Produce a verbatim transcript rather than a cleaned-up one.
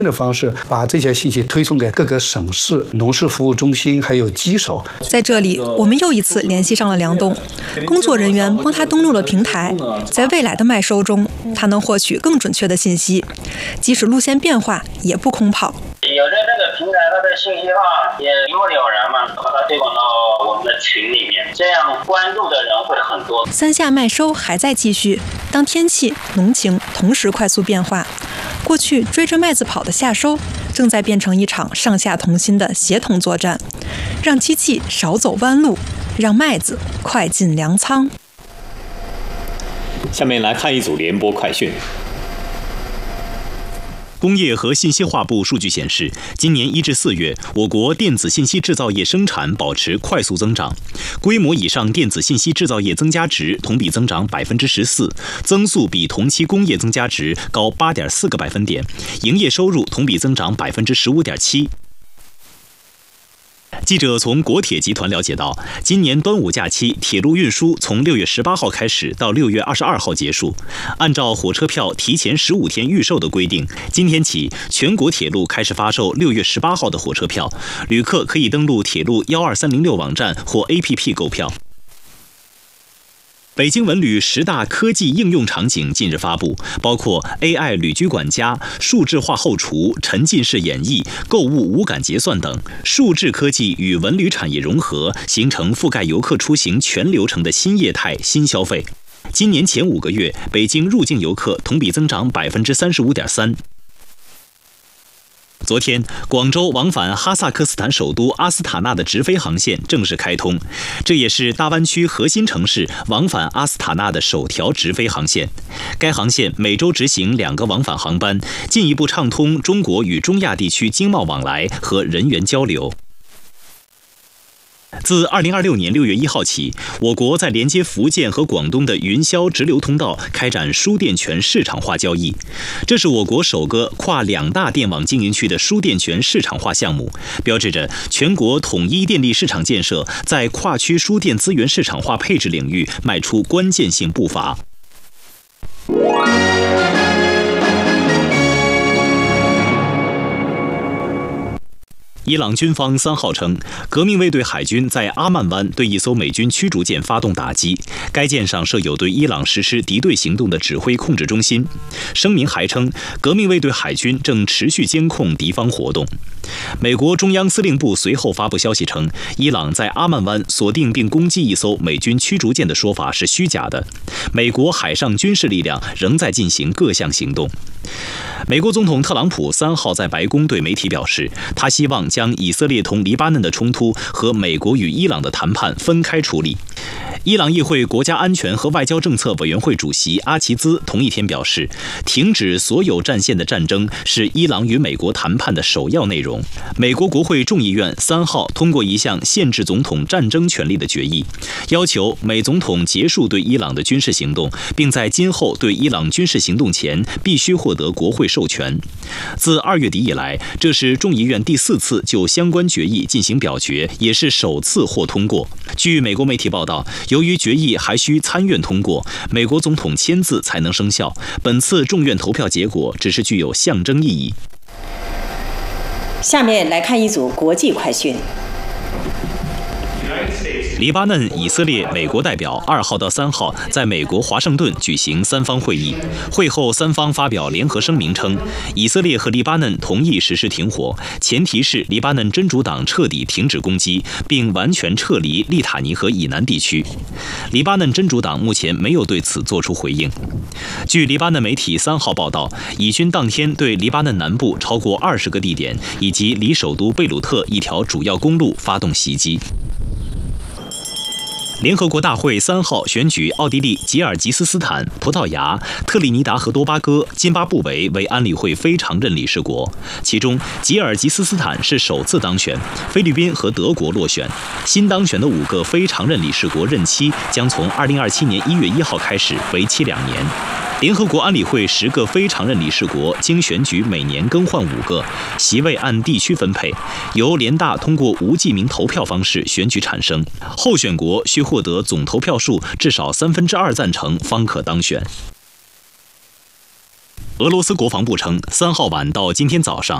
的方式把这些信息推送给各个省市农事服务中心还有机手。 在这里，我们又一次联系上了梁董，工作人员帮他登录了平台，在未来的麦收中，他能获取更准确的信息，即使路线变化也不空跑。 有着这个平台，它的信息化也一目了然嘛，把它推广到我们的群里面，这样关注的人会很多。 三下麦收还在继续，当天气、农情同时快速变化，过去追着麦子跑的夏收，正在变成一场上下同心的协同作战，让机器少走弯路，让麦子快进粮仓。 下面来看一组联播快讯。工业和信息化部数据显示，今年一至四月，我国电子信息制造业生产保持快速增长，规模以上电子信息制造业增加值同比增长百分之十四，增速比同期工业增加值高八点四个百分点，营业收入同比增长百分之十五点七。记者从国铁集团了解到，今年端午假期铁路运输从六月十八号开始到六月二十二号结束。按照火车票提前十五天预售的规定，今天起全国铁路开始发售六月十八号的火车票，旅客可以登录铁路一二三零六网站或 A P P 购票。北京文旅十大科技应用场景近日发布，包括 A I 旅居管家、数字化后厨、沉浸式演绎、购物无感结算等。数字科技与文旅产业融合，形成覆盖游客出行全流程的新业态、新消费。今年前五个月，北京入境游客同比增长百分之三十五点三。昨天，广州往返哈萨克斯坦首都阿斯塔纳的直飞航线正式开通，这也是大湾区核心城市往返阿斯塔纳的首条直飞航线。该航线每周执行两个往返航班，进一步畅通中国与中亚地区经贸往来和人员交流。自二零二六年六月一号起，我国在连接福建和广东的云霄直流通道开展输电权市场化交易，这是我国首个跨两大电网经营区的输电权市场化项目，标志着全国统一电力市场建设在跨区输电资源市场化配置领域迈出关键性步伐。伊朗军方三号称，革命卫队海军在阿曼湾对一艘美军驱逐舰发动打击，该舰上设有对伊朗实施敌对行动的指挥控制中心。声明还称，革命卫队海军正持续监控敌方活动。美国中央司令部随后发布消息称，伊朗在阿曼湾锁定并攻击一艘美军驱逐舰的说法是虚假的。美国海上军事力量仍在进行各项行动。美国总统特朗普三号在白宫对媒体表示，他希望将以色列同黎巴嫩的冲突和美国与伊朗的谈判分开处理。伊朗议会国家安全和外交政策委员会主席阿齐兹同一天表示，停止所有战线的战争是伊朗与美国谈判的首要内容。美国国会众议院三号通过一项限制总统战争权利的决议，要求美总统结束对伊朗的军事行动，并在今后对伊朗军事行动前必须获得国会授权。自二月底以来，这是众议院第四次就相关决议进行表决，也是首次获通过。据美国媒体报道，由于决议还需参院通过，美国总统签字才能生效，本次众院投票结果只是具有象征意义。 下面来看一组国际快讯。 黎巴嫩、以色列、美国代表二号到三号在美国华盛顿举行三方会议。会后，三方发表联合声明称，以色列和黎巴嫩同意实施停火，前提是黎巴嫩真主党彻底停止攻击，并完全撤离利塔尼河以南地区。黎巴嫩真主党目前没有对此作出回应。据黎巴嫩媒体三号报道，以军当天对黎巴嫩南部超过二十个地点以及离首都贝鲁特一条主要公路发动袭击。联合国大会三号选举奥地利、吉尔吉斯斯坦、葡萄牙、特立尼达和多巴哥、津巴布韦为安理会非常任理事国，其中吉尔吉斯斯坦是首次当选，菲律宾和德国落选。新当选的五个非常任理事国任期将从二零二七年一月一号开始，为期两年。联合国安理会十个非常任理事国经选举每年更换五个，席位按地区分配，由联大通过无记名投票方式选举产生。候选国需获得总投票数至少三分之二赞成方可当选。 俄罗斯国防部称，三号晚到今天早上，